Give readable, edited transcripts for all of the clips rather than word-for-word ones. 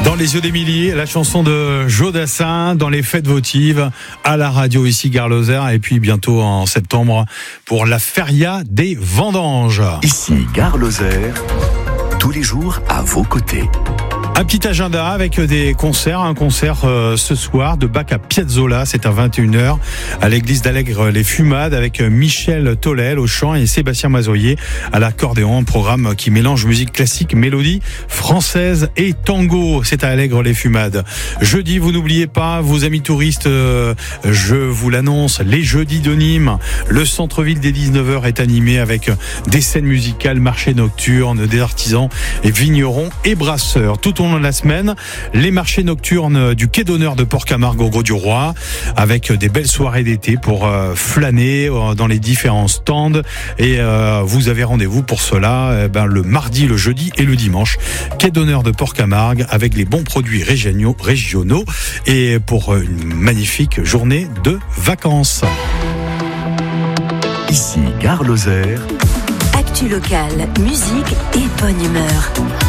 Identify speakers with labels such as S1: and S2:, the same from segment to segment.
S1: Dans les yeux d'Émilie, la chanson de Jodassin dans les fêtes votives à la radio ici Gare Lozère et puis bientôt en septembre pour la feria des vendanges.
S2: Ici Gare Lozère, tous les jours à vos côtés.
S1: Un petit agenda avec des concerts. Un concert ce soir de Bach à Piazzolla, c'est à 21h à l'église d'Allègre les Fumades avec Michel Tollel au chant et Sébastien Mazoyer à l'accordéon. Un programme qui mélange musique classique, mélodie française et tango. C'est à Allègre les Fumades. Jeudi, vous n'oubliez pas, vos amis touristes, je vous l'annonce, les jeudis de Nîmes. Le centre-ville dès 19h est animé avec des scènes musicales, marchés nocturnes, des artisans et vignerons et brasseurs. Tout au long de la semaine, les marchés nocturnes du quai d'honneur de Port-Camargue au Grau-du-Roi, avec des belles soirées d'été pour flâner dans les différents stands. Et vous avez rendez-vous pour cela le mardi, le jeudi et le dimanche. Quai d'honneur de Port-Camargue avec les bons produits régionaux et pour une magnifique journée de vacances.
S2: Ici Gare Lozère.
S3: Actu locale, musique et bonne humeur.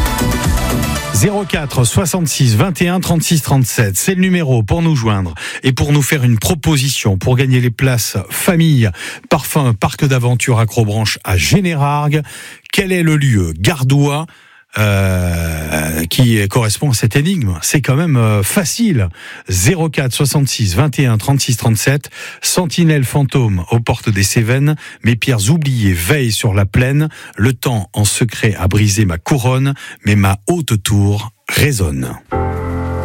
S1: 04 66 21 36 37, c'est le numéro pour nous joindre et pour nous faire une proposition pour gagner les places famille, parfum, parc d'aventure Acrobranche à Générargues. Quel est le lieu gardois qui correspond à cette énigme? C'est quand même facile. 04 66 21 36 37, sentinelle fantôme aux portes des Cévennes, mes pierres oubliées veillent sur la plaine, le temps en secret a brisé ma couronne, mais ma haute tour résonne.